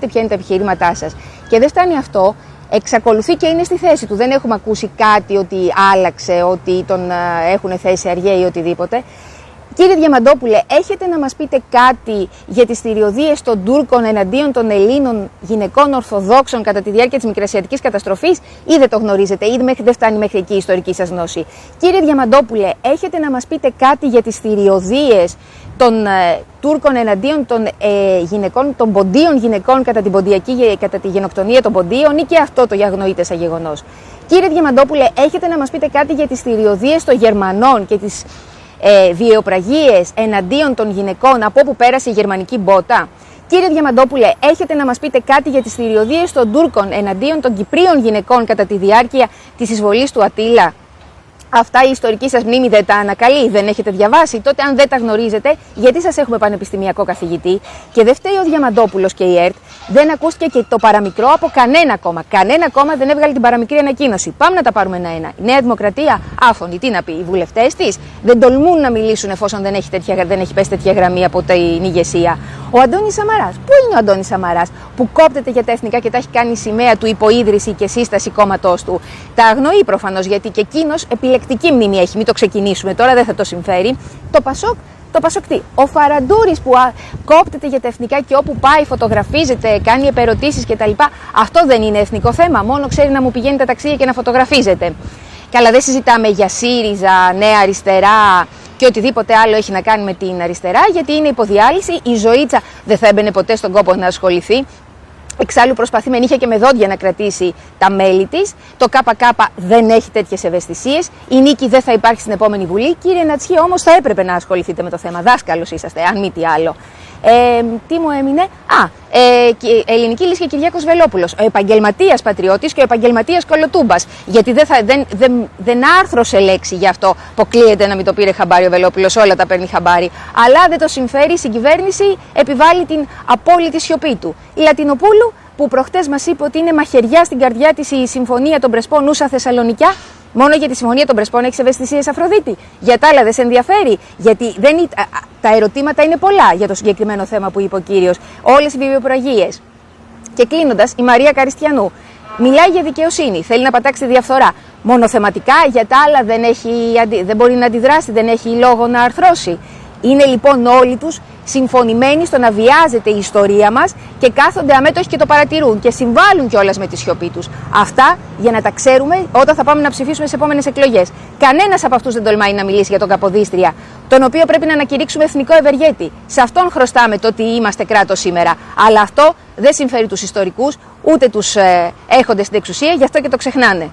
δείτε ποια είναι τα επιχειρήματά σας. Και δεν φτάνει αυτό, εξακολουθεί και είναι στη θέση του. Δεν έχουμε ακούσει κάτι ότι άλλαξε, ότι τον έχουν θέσει αργέ ή οτιδήποτε. Κύριε Διαμαντόπουλε, έχετε να μας πείτε κάτι για τις θηριωδίες των Τούρκων εναντίον των Ελλήνων γυναικών Ορθοδόξων κατά τη διάρκεια της Μικρασιατικής καταστροφής, ή δεν το γνωρίζετε, ή δεν φτάνει μέχρι εκεί η ιστορική σας γνώση? Κύριε Διαμαντόπουλε, έχετε να μας πείτε κάτι για τις θηριωδίες των Τούρκων εναντίον των γυναικών, των ποντίων γυναικών κατά τη γενοκτονία των ποντίων, ή και αυτό το αγνοείτε σαν γεγονός? Κύριε Διαμαντόπουλε, έχετε να μας πείτε κάτι για τις θηριωδίες των Γερμανών και τις βιαιοπραγίες εναντίον των γυναικών από όπου πέρασε η γερμανική μπότα? Κύριε Διαμαντόπουλε, έχετε να μας πείτε κάτι για τις θηριωδίες των Τούρκων εναντίον των Κυπρίων γυναικών κατά τη διάρκεια της εισβολής του Ατήλα? Αυτά η ιστορική σας μνήμη δεν τα ανακαλεί, δεν έχετε διαβάσει? Τότε, αν δεν τα γνωρίζετε, γιατί σας έχουμε πανεπιστημιακό καθηγητή? Και δεν φταίει ο Διαμαντόπουλος και η ΕΡΤ, δεν ακούστηκε και το παραμικρό από κανένα κόμμα. Κανένα κόμμα δεν έβγαλε την παραμικρή ανακοίνωση. Πάμε να τα πάρουμε ένα-ένα. Η Νέα Δημοκρατία, άφωνη, τι να πει? Οι βουλευτές της δεν τολμούν να μιλήσουν εφόσον δεν έχει πέσει τέτοια γραμμή από την ηγεσία. Ο Αντώνης Σαμαράς. Πού είναι ο Αντώνης Σαμαράς που κόπτεται για τα εθνικά και τα έχει κάνει σημαία του υποίδρυση και σύσταση κόμματός του? Τα αγνοεί προφανώς, γιατί και εκείνος επιλεκτική μνήμη έχει. Μην το ξεκινήσουμε τώρα, δεν θα το συμφέρει. Το Πασόκ. Το Πασοκτή. Ο Φαραντούρης που κόπτεται για τα εθνικά και όπου πάει φωτογραφίζεται, κάνει επερωτήσεις κτλ. Αυτό δεν είναι εθνικό θέμα. Μόνο ξέρει να μου πηγαίνει τα ταξίδια και να φωτογραφίζεται. Καλά, δεν συζητάμε για ΣΥΡΙΖΑ, Νέα Αριστερά και οτιδήποτε άλλο έχει να κάνει με την αριστερά, γιατί είναι υποδιάλυση. Η Ζωήτσα δεν θα έμπαινε ποτέ στον κόπο να ασχοληθεί. Εξάλλου προσπαθεί με νύχια και με δόντια να κρατήσει τα μέλη της. Το ΚΚ δεν έχει τέτοιες ευαισθησίες. Η νίκη δεν θα υπάρχει στην επόμενη Βουλή. Κύριε Νατσιέ, όμως θα έπρεπε να ασχοληθείτε με το θέμα. Δάσκαλος είσαστε, αν μη τι άλλο. Τι μου έμεινε? Ελληνική Λύση και Κυριάκος Βελόπουλος. Ο επαγγελματίας πατριώτης και ο επαγγελματίας κολοτούμπας. Γιατί δεν άρθρωσε λέξη γι' αυτό. Αποκλείεται να μην το πήρε χαμπάρι ο Βελόπουλος, όλα τα παίρνει χαμπάρι. Αλλά δεν το συμφέρει, η συγκυβέρνηση επιβάλλει την απόλυτη σιωπή του. Η Λατινοπούλου, που προχτές μας είπε ότι είναι μαχαιριά στην καρδιά της η συμφωνία των Πρεσπών ούσα Θεσσαλονικιά. Μόνο για τη συμφωνία των Πρεσπών έχεις ευαισθησίες, Αφροδίτη? Για τα άλλα δεν σε ενδιαφέρει? Γιατί τα ερωτήματα είναι πολλά για το συγκεκριμένο θέμα που είπε ο κύριος. Όλες οι βιβλιοπραγίες. Και κλείνοντας, η Μαρία Καριστιανού μιλάει για δικαιοσύνη. Θέλει να πατάξει τη διαφθορά. Μονοθεματικά, για τα άλλα δεν μπορεί να αντιδράσει, δεν έχει λόγο να αρθρώσει. Είναι λοιπόν όλοι τους συμφωνημένοι στο να βιάζεται η ιστορία μας και κάθονται αμέτωχοι και το παρατηρούν και συμβάλλουν κιόλας με τη σιωπή τους. Αυτά για να τα ξέρουμε όταν θα πάμε να ψηφίσουμε στις επόμενες εκλογές. Κανένας από αυτούς δεν τολμάει να μιλήσει για τον Καποδίστρια, τον οποίο πρέπει να ανακηρύξουμε εθνικό ευεργέτη. Σε αυτόν χρωστάμε το ότι είμαστε κράτος σήμερα. Αλλά αυτό δεν συμφέρει τους ιστορικούς, ούτε τους έχοντες στην εξουσία, γι' αυτό και το ξεχνάνε.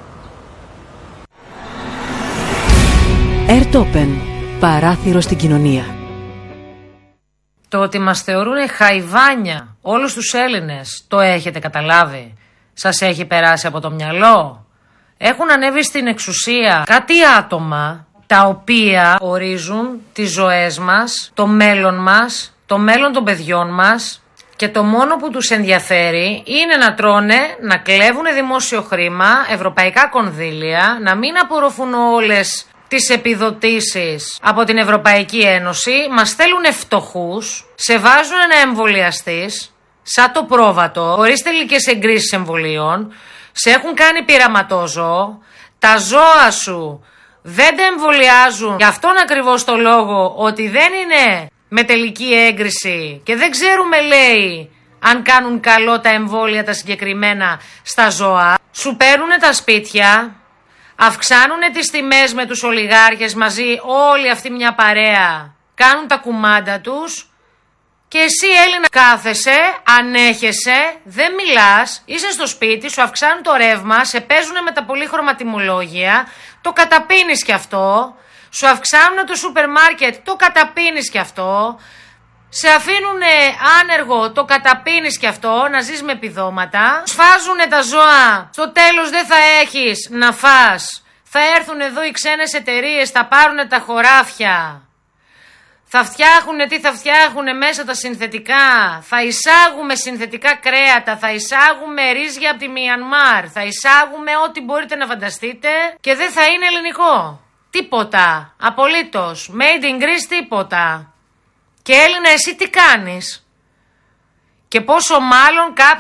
Airtopen. Παράθυρο στην κοινωνία. Το ότι μας θεωρούν χαϊβάνια όλους τους Έλληνες, το έχετε καταλάβει? Σας έχει περάσει από το μυαλό? Έχουν ανέβει στην εξουσία κάτι άτομα τα οποία ορίζουν τις ζωές μας, το μέλλον μας, το μέλλον των παιδιών μας, και το μόνο που τους ενδιαφέρει είναι να τρώνε, να κλέβουν δημόσιο χρήμα, ευρωπαϊκά κονδύλια, να μην απορροφούν όλες τις επιδοτήσεις από την Ευρωπαϊκή Ένωση, μας θέλουν φτωχούς, σε βάζουν να εμβολιαστείς σαν το πρόβατο, χωρίς τελικές εγκρίσεις εμβολίων, σε έχουν κάνει πειραματόζωο, τα ζώα σου δεν τα εμβολιάζουν γι' αυτόν ακριβώς το λόγο ότι δεν είναι με τελική έγκριση και δεν ξέρουμε, λέει, αν κάνουν καλό τα εμβόλια τα συγκεκριμένα στα ζώα. Σου παίρνουν τα σπίτια, αυξάνουν τις τιμές με τους ολιγάρχες μαζί, όλη αυτή μια παρέα, κάνουν τα κουμάντα τους και εσύ, Έλληνα, κάθεσαι, ανέχεσαι, δεν μιλάς, είσαι στο σπίτι, σου αυξάνουν το ρεύμα, σε παίζουν με τα πολύχρωμα τιμολόγια, το καταπίνεις κι αυτό, σου αυξάνουν το σούπερ μάρκετ, το καταπίνεις κι αυτό, σε αφήνουν άνεργο, το καταπίνεις κι αυτό, να ζεις με επιδόματα. Σφάζουνε τα ζώα, στο τέλος δεν θα έχεις να φας. Θα έρθουν εδώ οι ξένες εταιρείες, θα πάρουνε τα χωράφια. Θα φτιάχουνε τι θα φτιάχουνε μέσα τα συνθετικά. Θα εισάγουμε συνθετικά κρέατα, θα εισάγουμε ρύζια από τη Μιανμάρ. Θα εισάγουμε ό,τι μπορείτε να φανταστείτε και δεν θα είναι ελληνικό. Τίποτα, απολύτως. Made in Greece τίποτα. Και Έλληνα, εσύ τι κάνεις? Και πόσο μάλλον κάποιοι